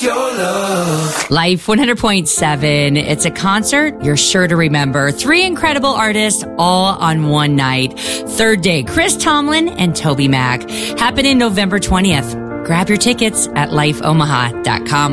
your love. Life 100.7. It's a concert you're sure to remember. 3 incredible artists all on one night. Third day, Chris Tomlin and Toby Mac. Happening November 20th. Grab your tickets at lifeomaha.com.